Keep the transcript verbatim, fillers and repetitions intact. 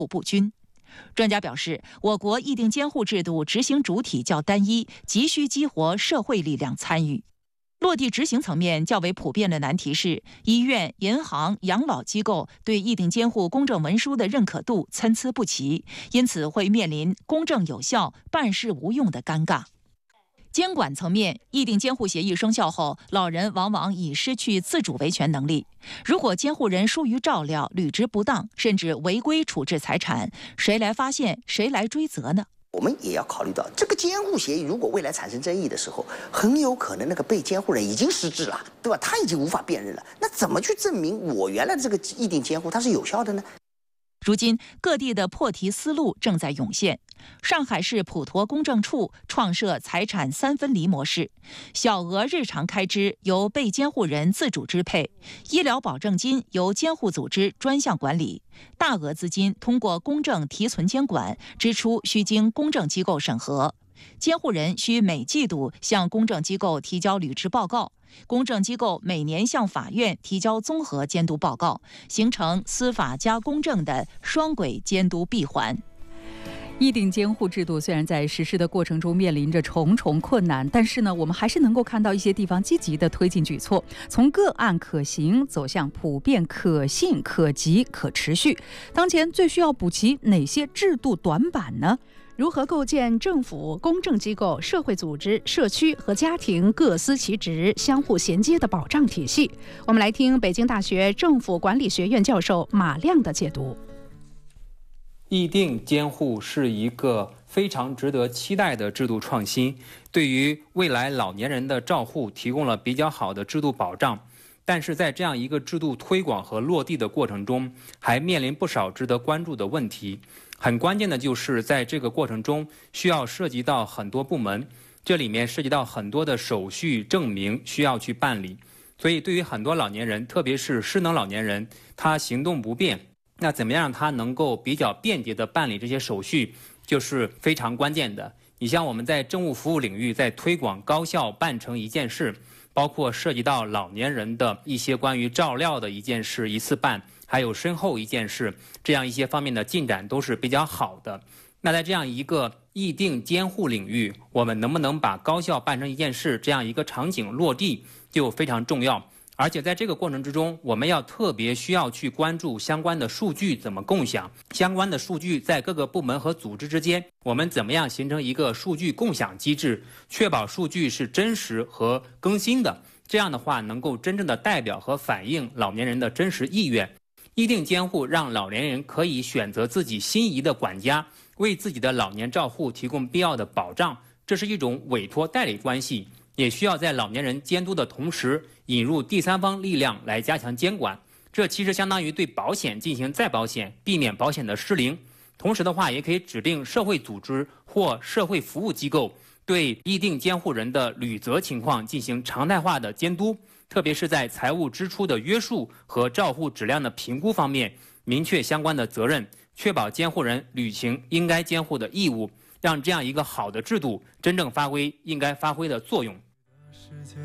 不均。专家表示，我国议定监护制度执行主体较单一，急需激活社会力量参与。落地执行层面较为普遍的难题是，医院、银行、养老机构对议定监护公证文书的认可度参差不齐，因此会面临公证有效、办事无用的尴尬。监管层面，议定监护协议生效后，老人往往已失去自主维权能力。如果监护人疏于照料、履职不当，甚至违规处置财产，谁来发现，谁来追责呢？ 我们也要考虑到，这个监护协议如果未来产生争议的时候，很有可能那个被监护人已经失智了，对吧？他已经无法辨认了。那怎么去证明我原来的这个议定监护它是有效的呢？ 如今，各地的破题思路正在涌现。上海市普陀公证处创设财产三分离模式，小额日常开支由被监护人自主支配，医疗保证金由监护组织专项管理，大额资金通过公证提存监管，支出需经公证机构审核。监护人需每季度向公证机构提交履职报告，公证机构每年向法院提交综合监督报告，形成司法加公证的双轨监督闭环。 议定监护制度虽然在实施的过程中面临着重重困难，但是呢，我们还是能够看到一些地方积极的推进举措，从个案可行走向普遍、可信、可及、可持续。当前最需要补齐哪些制度短板呢？ 如何构建政府、公证机构、社会组织、社区和家庭各司其职、相互衔接的保障体系？我们来听北京大学政府管理学院教授马亮的解读。 议定监护是一个非常值得期待的制度创新，对于未来老年人的照护提供了比较好的制度保障。但是在这样一个制度推广和落地的过程中，还面临不少值得关注的问题。很关键的就是在这个过程中需要涉及到很多部门，这里面涉及到很多的手续证明需要去办理。所以对于很多老年人，特别是失能老年人，他行动不便，那怎么样让他能够比较便捷地办理这些手续，就是非常关键的。你像我们在政务服务领域，在推广高效办成一件事，包括涉及到老年人的一些关于照料的一件事一次办，还有身后一件事，这样一些方面的进展都是比较好的。那在这样一个议定监护领域，我们能不能把高效办成一件事这样一个场景落地，就非常重要。而且在这个过程之中，我们要特别需要去关注相关的数据怎么共享，相关的数据在各个部门和组织之间，我们怎么样形成一个数据共享机制，确保数据是真实和更新的，这样的话能够真正的代表和反映老年人的真实意愿。议定监护让老年人可以选择自己心仪的管家，为自己的老年照护提供必要的保障，这是一种委托代理关系，也需要在老年人监督的同时引入第三方力量来加强监管。这其实相当于对保险进行再保险，避免保险的失灵。同时的话，也可以指定社会组织或社会服务机构对议定监护人的履责情况进行常态化的监督，特别是在财务支出的约束和照护质量的评估方面，明确相关的责任，确保监护人履行应该监护的义务，让这样一个好的制度真正发挥应该发挥的作用。